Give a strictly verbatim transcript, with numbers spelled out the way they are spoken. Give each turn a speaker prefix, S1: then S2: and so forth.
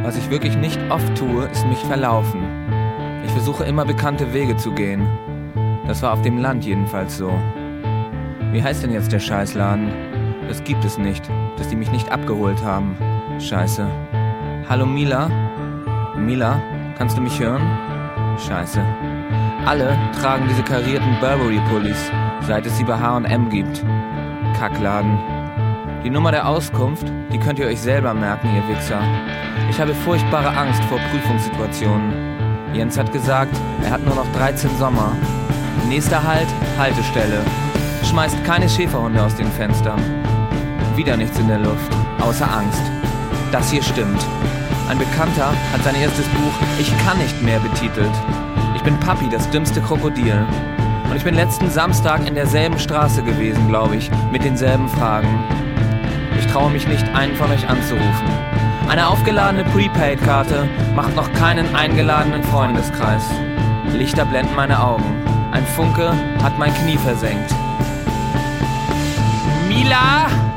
S1: Was ich wirklich nicht oft tue, ist mich verlaufen. Ich versuche immer bekannte Wege zu gehen. Das war auf dem Land jedenfalls so. Wie heißt denn jetzt der Scheißladen? Das gibt es nicht, dass die mich nicht abgeholt haben. Scheiße. Hallo Mila? Mila, kannst du mich hören? Scheiße. Alle tragen diese karierten Burberry-Pullis, seit es sie bei H und M gibt. Kackladen. Die Nummer der Auskunft, die könnt ihr euch selber merken, ihr Wichser. Ich habe furchtbare Angst vor Prüfungssituationen. Jens hat gesagt, er hat nur noch dreizehn Sommer. Nächster Halt, Haltestelle. Schmeißt keine Schäferhunde aus den Fenstern. Wieder nichts in der Luft, außer Angst. Das hier stimmt. Ein Bekannter hat sein erstes Buch Ich kann nicht mehr betitelt. Ich bin Papi, das dümmste Krokodil. Und ich bin letzten Samstag in derselben Straße gewesen, glaube ich, mit denselben Fragen. Ich traue mich nicht, einen von euch anzurufen. Eine aufgeladene Prepaid-Karte macht noch keinen eingeladenen Freundeskreis. Lichter blenden meine Augen. Ein Funke hat mein Knie versenkt. Mila!